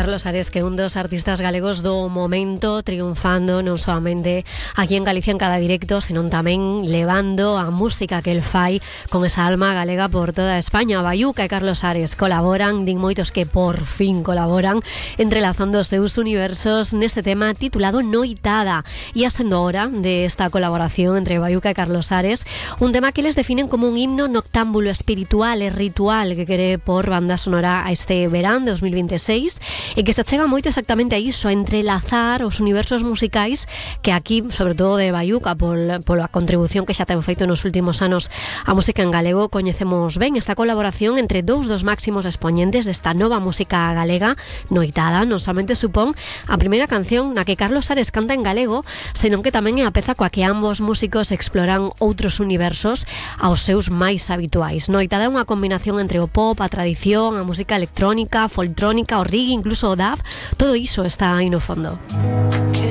Carlos Ares, que é un dos artistas galegos do momento, triunfando non solamente aquí en Galicia en cada directo, senón tamén levando a música que el fai con esa alma galega por toda España. Bayuca e Carlos Ares colaboran, din moitos que por fin colaboran, entrelazando os seus universos neste tema titulado Noitada. E a sendo hora de esta colaboración entre Bayuca e Carlos Ares, un tema que les definen como un himno noctámbulo espiritual e ritual que quere por banda sonora a este verán de 2026 e que se chega moito exactamente a iso, a entrelazar os universos musicais que aquí, sobre todo de Bayuca, pola contribución que xa ten feito nos últimos anos a música en galego, coñecemos ben esta colaboración entre dous dos máximos expoñentes desta nova música galega. Noitada non somente supón a primeira canción na que Carlos Ares canta en galego, senón que tamén é a peza coa que ambos músicos exploran outros universos aos seus máis habituais. Noitada é unha combinación entre o pop, a tradición, a música electrónica, foltrónica, o reggae, incluso o dub, todo iso está aí no fondo.